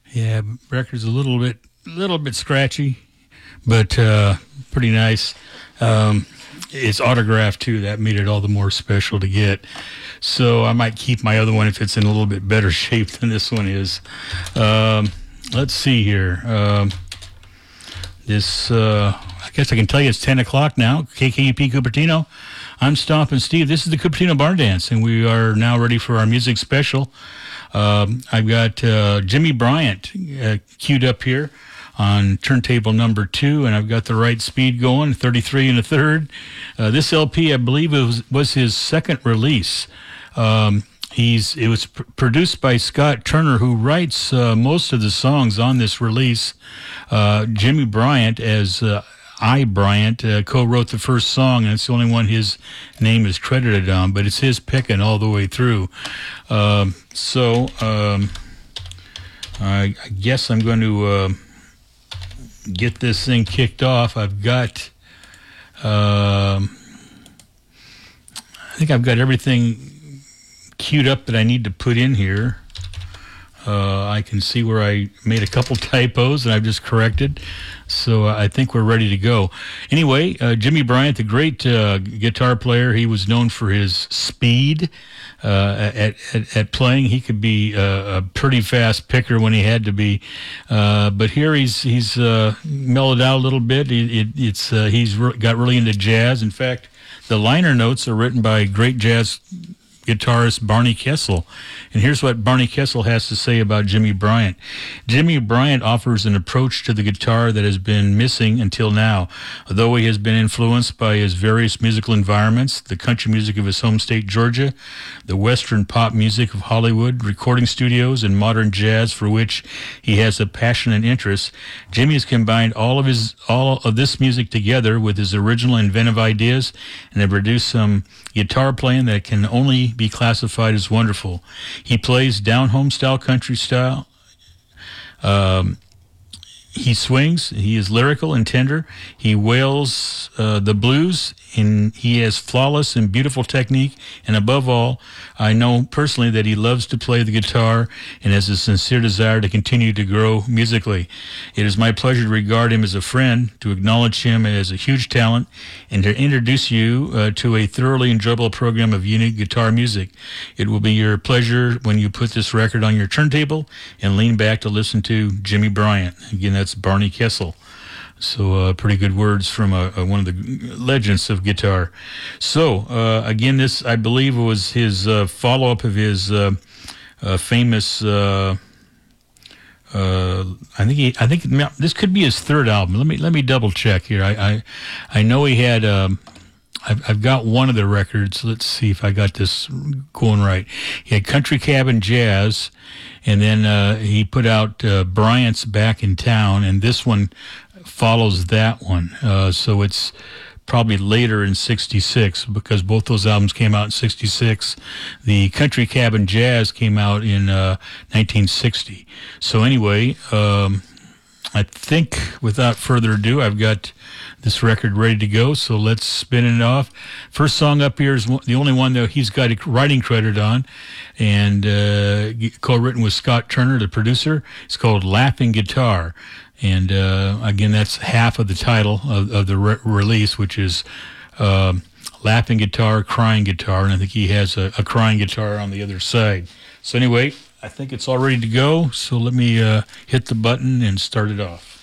Yeah, record's a little bit scratchy, but pretty nice. It's autographed too. That made it all the more special to get. So I might keep my other one if it's in a little bit better shape than this one is. Let's see here. I guess I can tell you it's 10 o'clock now. KKUP Cupertino. I'm Stompin' Steve. This is the Cupertino Barn Dance, and we are now ready for our music special. I've got Jimmy Bryant queued up here on turntable number 2, and I've got the right speed going, 33 and a third. This LP, I believe, was his second release. It was produced by Scott Turner, who writes most of the songs on this release. Jimmy Bryant, as I. Bryant, co-wrote the first song, and it's the only one his name is credited on, but it's his picking all the way through. I guess I'm going to get this thing kicked off. I think I've got everything queued up that I need to put in here. I can see where I made a couple typos and I've just corrected. So I think we're ready to go. Anyway, Jimmy Bryant, the great guitar player, he was known for his speed at playing. He could be a pretty fast picker when he had to be. But here he's mellowed out a little bit. He's got really into jazz. In fact, the liner notes are written by great jazz guitarist Barney Kessel. And here's what Barney Kessel has to say about Jimmy Bryant. Jimmy Bryant offers an approach to the guitar that has been missing until now. Although he has been influenced by his various musical environments, the country music of his home state, Georgia, the western pop music of Hollywood, recording studios, and modern jazz for which he has a passion and interest, Jimmy has combined all of this music together with his original inventive ideas and have produced some guitar playing that can only be classified as wonderful. He plays down-home style country style. He swings. He is lyrical and tender. He wails the blues, and he has flawless and beautiful technique. And above all, I know personally that he loves to play the guitar and has a sincere desire to continue to grow musically. It is my pleasure to regard him as a friend, to acknowledge him as a huge talent, and to introduce you to a thoroughly enjoyable program of unique guitar music. It will be your pleasure when you put this record on your turntable and lean back to listen to Jimmy Bryant. Again, that's Barney Kessel. So pretty good words from one of the legends of guitar. So again, this I believe was his follow-up of his famous. I think this could be his third album. Let me double check here. I know he had. I've got one of the records. Let's see if I got this going right. He had Country Cabin Jazz, and then he put out Bryant's Back in Town, and this one follows that one. So it's probably later in 66, because both those albums came out in 66. The Country Cabin Jazz came out in 1960. So anyway, I think without further ado, I've got this record ready to go, so let's spin it off. First song up here is the only one that he's got a writing credit on, and co-written with Scott Turner, the producer. It's called Laughing Guitar. And again, that's half of the title of the release, which is Laughing Guitar, Crying Guitar, and I think he has a crying guitar on the other side. So anyway, I think it's all ready to go, so let me hit the button and start it off.